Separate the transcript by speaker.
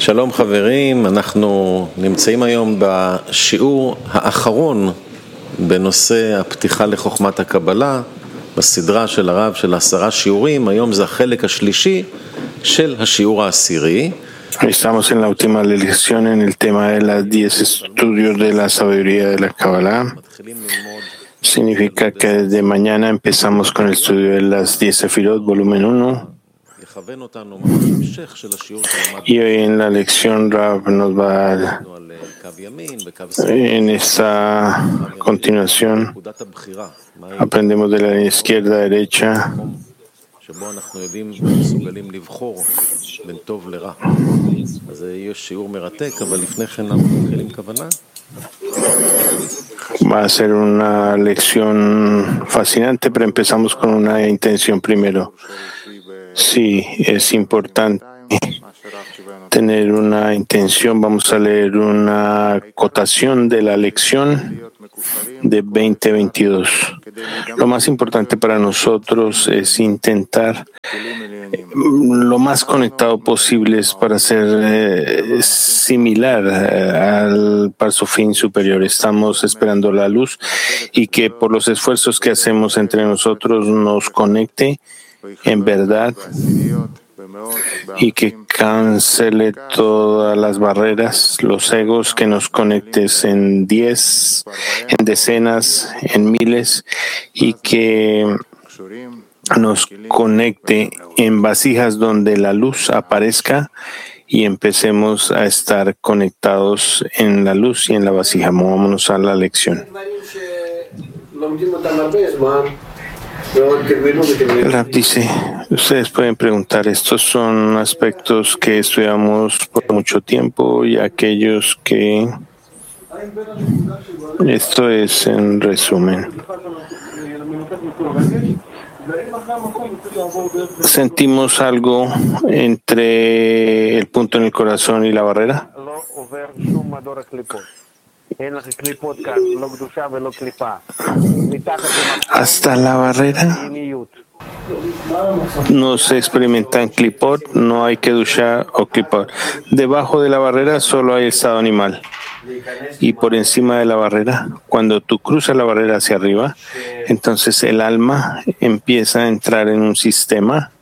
Speaker 1: שלום חברים, אנחנו נמצאים היום בשיעור האחרון בנושא הפתיחה לחוכמת הקבלה, בסדרה של הרב של 10 שיעורים. היום זה החלק השלישי של השיעור העשירי.
Speaker 2: Estamos en la última lección en el tema de las 10 estudios de la sabiduría de la Kabbalah. Significa que desde mañana empezamos con el estudio de las 10 Sefirot, volumen 1. Y hoy en la lección Rav nos va a, en esta continuación aprendemos de la izquierda a derecha va a ser una lección fascinante, pero empezamos con una intención primero. Sí, es importante tener una intención. Vamos a leer una acotación de la lección de 2022. Lo más importante para nosotros es intentar lo más conectado posible para ser similar al Parsufín superior. Estamos esperando la luz y que por los esfuerzos que hacemos entre nosotros nos conecte en verdad y que cancele todas las barreras, los egos, que nos conectes en 10, en decenas, en miles, y que nos conecte en vasijas donde la luz aparezca y empecemos a estar conectados en la luz y en la vasija. Movámonos a la lección. El Rab dice, ustedes pueden preguntar, estos son aspectos que estudiamos por mucho tiempo y aquellos que... Esto es en resumen. ¿Sentimos algo entre el punto en el corazón y la barrera? Hasta la barrera no se experimenta en klipot, no hay kedusha o klipot. Debajo de la barrera solo hay estado animal. Y por encima de la barrera, cuando tú cruzas la barrera hacia arriba, entonces el alma empieza a entrar en un sistema